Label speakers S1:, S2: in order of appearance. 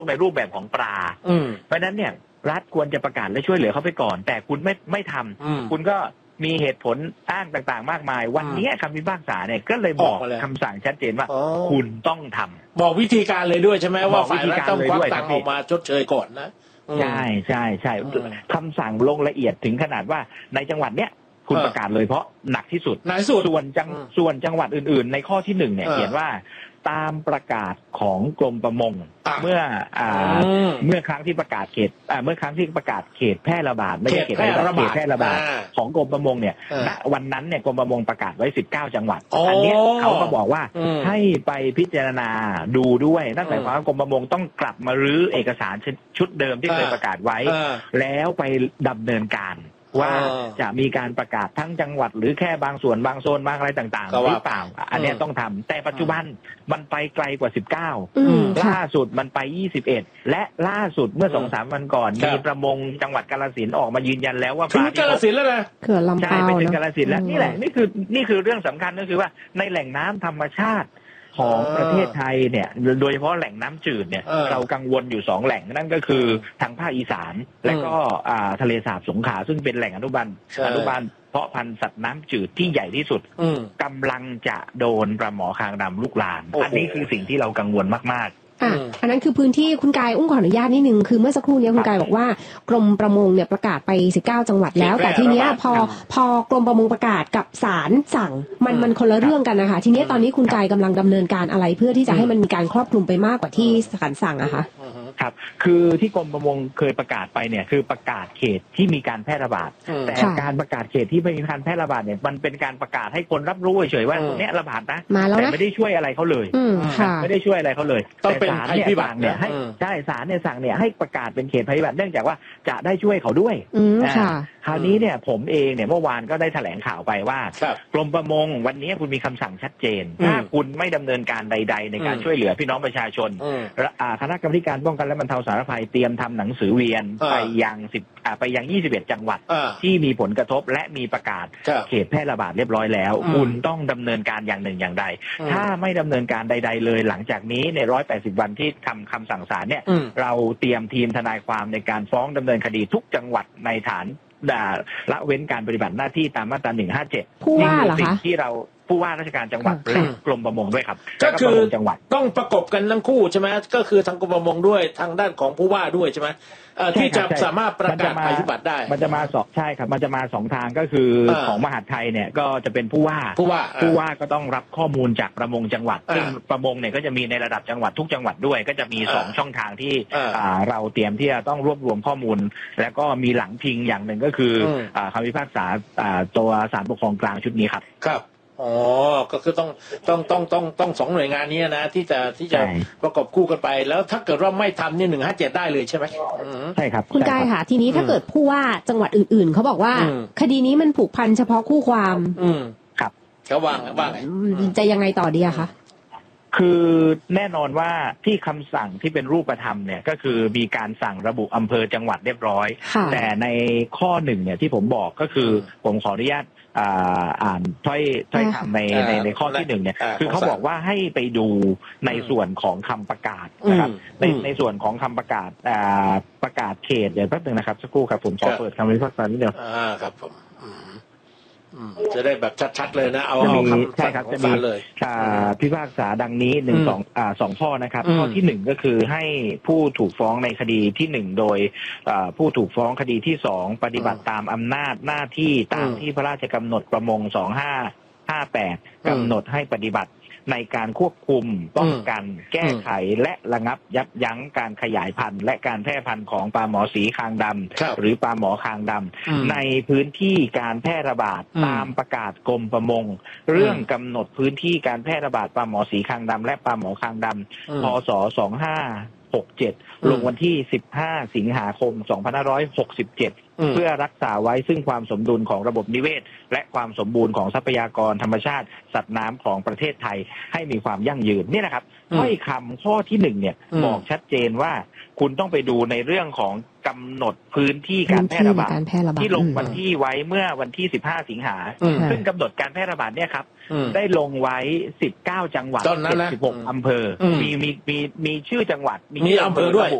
S1: ในรูปแบบของปลาเพราะฉะนั้นเนี่ยรัฐควรจะประกาศและช่วยเหลือเขาไปก่อนแต่คุณไม่ทำคุณก็มีเหตุผลอ้างต่างๆมากมายวันนี้คำพิพากษาเนี่ยก็เลยบอกคำสั่งชัดเจนว่าคุณต้องทำ
S2: บอกวิธีการเลยด้วยใช่ไหมว่าฝ่ายรัฐต้องควักตังค์ออกมาชดเชยก่อนนะ
S1: ใช่คำสั่งลงละเอียดถึงขนาดว่าในจังหวัดเนี้ยคุณประกาศเลยเพราะหนักที่สุดส่วนจังหวัดอื่นๆในข้อที่1เนี่ยเขียนว่าตามประกาศของกรมประมงเมื่อครั้งที่ประกาศเขตเมื่อครั้งที่ประกาศเขตแพร่ระบาดไม่ใช่เขตแพร่ระบาดของกรมประมงเนี่ยณวันนั้นเนี่ยกรมประมงประกาศไว้19จังหวัดอันนี้เขาก็บอกว่าให้ไปพิจารณาดูด้วยนั่นหมายความว่ากรมประมงต้องกลับมารื้อเอกสารชุดเดิมที่เคยประกาศไว้แล้วไปดำเนินการว่าจะมีการประกาศทั้งจังหวัดหรือแค่บางส่วนบางโซนบางอะไรต่างๆหรือเปล่าอันนี้ต้องทำแต่ปัจจุบันมันไปไกลกว่า19ล่าสุดมันไป21และล่าสุดเมื่อ 2-3 วันก่อนมีประมงจังหวัดกาฬสินธุ์ออกมายืนยันแล้วว่า
S2: ถึงกาฬสินธุ์แล้วนะ
S3: เขื่อนลำปาว
S1: ไปถึงกาฬสินธุ์แล้วนี่แหละนี่คือเรื่องสำคัญก็คือว่าในแหล่งน้ำธรรมชาติของประเทศไทยเนี่ยโดยเฉพาะแหล่งน้ำจืดเนี่ยเรากังวลอยู่2แหล่งนั่นก็คือทางภาคอีสานและก็ทะเลสาบสงขลาซึ่งเป็นแหล่งอนุบาลเพาะพันธุ์สัตว์น้ำจืดที่ใหญ่ที่สุดกำลังจะโดนปลาหมอคางดำลุกลามอันนี้คือสิ่งที่เรากังวลมาก
S3: อันนั้นคือพื้นที่คุณกายขออนุญาตนิดนึงคือเมื่อสักครู่นี้คุณกายบอกว่ากรมประมงเนี่ยประกาศไป19จังหวัดแล้วแต่ทีเนี้ยพอกรมประมงประกาศกับศาลสั่งมันคนละเรื่องกันนะคะทีนี้ตอนนี้คุณกายกำลังดำเนินการอะไรเพื่อที่จะให้มันมีการครอบคลุมไปมากกว่าที่ศาลสั่งอะคะ
S1: ครับคือที่กรมประมงเคยประกาศไปเนี่ยคือประกาศเขตที่มีการแพร่ระบาดแต่การประกาศเขตที่ไม่มีการแพร่ระบาดเนี่ยมันเป็นการประกาศให้คนรับรู้เฉยๆว่าตรงนี้ระบาดนะแต่ไม่ได้ช่วยอะไรเขาเลยไม่ได้ช่วยอะไรเขาเลย
S2: ต้องเป็นภัยพิบัติ
S1: เนี่ยให้ได้ศาลเนี่ยสั่งเนี่ยให้ประกาศเป็นเขตภัยพิบัติเนื่องจากว่าจะได้ช่วยเขาด้วยคราวนี้เนี่ยผมเองเนี่ยเมื่อวานก็ได้แถลงข่าวไปว่ากรมประมงวันนี้คุณมีคำสั่งชัดเจนถ้าคุณไม่ดำเนินการใดๆในการช่วยเหลือพี่น้องประชาชนคณะกรรมการป้องกันและบรรเทาสาธารณภัยเตรียมทำหนังสือเวียนไปยัง21จังหวัดที่มีผลกระทบและมีประกาศเขตแพร่ระบาดเรียบร้อยแล้วคุณต้องดำเนินการอย่างหนึ่งอย่างใดถ้าไม่ดำเนินการใดๆเลยหลังจากนี้ใน180วันที่ทำคำสั่งศาลเนี่ยเราเตรียมทีมทนายความในการฟ้องดำเนินคดีทุกจังหวัดในฐานละเว้นการปฏิบัติหน้าที่ตามมาตรา157
S3: ผู้ว่าเหรอคะ
S1: สิ่งที่เราผู้ว่าราชการจังหวัดและกรมประมงด้วยครับ
S2: ก็คือจังหวัดต้องประกบกันทั้งคู่ใช่ไหมก็คือทางกรมประมงด้วยทางด้านของผู้ว่าด้วยใช่ไหมที่จะสามารถประกาศภัยพิบัติได้
S1: มันจะมาใช่ครับมันจะมา2ทางก็คือของมหาดไทยเนี่ยก็จะเป็นผู้ว่าก็ต้องรับข้อมูลจากประมงจังหวัดซึ่งประมงเนี่ยก็จะมีในระดับจังหวัดทุกจังหวัดด้วยก็จะมี2ช่องทางที่เราเตรียมที่จะต้องรวบรวมข้อมูลแล้วก็มีหลังพิงอย่างหนึ่งก็คือคำพิพากษาตัวศาลปกครองกลางชุดนี้ครับ
S2: ครับอ๋อก็คือต้อง2หน่วยงานนี้นะที่จะประกอบคู่กันไปแล้วถ้าเกิดว่าไม่ทำนี่157ได้เลยใช่ไหม
S1: ใช่ครับ
S3: คุณกายค่ะทีนี้ถ้าเกิดผู้ว่าจังหวัดอื่นๆเขาบอกว่าคดีนี้มันผูกพันเฉพาะคู่ความ
S1: ครับ
S2: เขาว่า
S3: จะยังไงต่อดีอะคะ
S1: คือแน่นอนว่าที่คำสั่งที่เป็นรูปธรรมเนี่ยก็คือมีการสั่งระบุอำเภอจังหวัดเรียบร้อยแต่ในข้อ1เนี่ยที่ผมบอกก็คือผมขออนุญาตอ่านถ้อยคำในข้อที่1เนี่ยคือเขาบอกว่าให้ไปดูในส่วนของคำประกาศนะครับในส่วนของคำประกาศเขตเดี๋ยวแป๊บนึงนะครับสักครู่ครับผมขอเปิดคำพิพากษานิดเดียว
S2: ครับผมจะได้แบบชัดๆเลยนะเอาคำ
S1: ใช่ครับจะมี
S2: เลย
S1: พิพากษาดังนี้2ข้อนะครับข้อที่1ก็คือให้ผู้ถูกฟ้องในคดีที่1โดยผู้ถูกฟ้องคดีที่2ปฏิบัติตามอำนาจหน้าที่ตามที่พระราชกำหนดประมง2558กำหนดให้ปฏิบัติในการควบคุมป้องกันแก้ไขและระงับยับยั้งการขยายพันธุ์และการแพร่พันธุ์ของปลาหมอสีคางดำหรือปลาหมอคางดำในพื้นที่การแพร่ระบาดตามประกาศกรมประมงเรื่องกำหนดพื้นที่การแพร่ระบาดปลาหมอสีคางดำและปลาหมอคางดำพ.ศ. 2567ลงวันที่15สิงหาคม2567 เพื่อรักษาไว้ซึ่งความสมดุลของระบบนิเวศและความสมบูรณ์ของทรัพยากรธรรมชาติสัตว์น้ำของประเทศไทยให้มีความยั่งยืนนี่นะครับถ้อยคำข้อที่1เนี่ยบอกชัดเจนว่าคุณต้องไปดูในเรื่องของกำหนดพื้นที่การแพร่ระบาดที่ลงวันที่ไว้เมื่อวันที่15 สิงหาซึ่งกำหนดการแพร่ระบาดเนี่ยครับได้ลงไว้19 จังหวัด76 อำเภอมีชื่อจังหวัดมีอำเภอด้วย